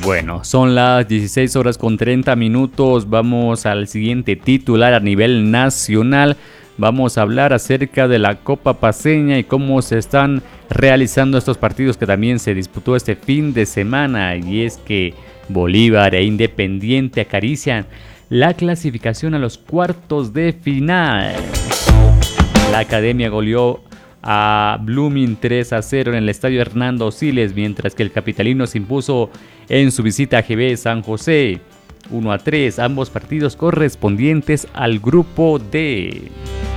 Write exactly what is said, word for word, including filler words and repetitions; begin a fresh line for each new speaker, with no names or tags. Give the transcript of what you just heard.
Bueno, son las dieciséis horas con treinta minutos. Vamos al siguiente titular a nivel nacional. Vamos a hablar acerca de la Copa Paceña y cómo se están realizando estos partidos que también se disputó este fin de semana. Y es que Bolívar e Independiente acarician la clasificación a los cuartos de final. La Academia goleó a Blooming tres a cero en el estadio Hernando Siles, mientras que el capitalino se impuso en su visita a G B San José uno a tres, ambos partidos correspondientes al grupo D.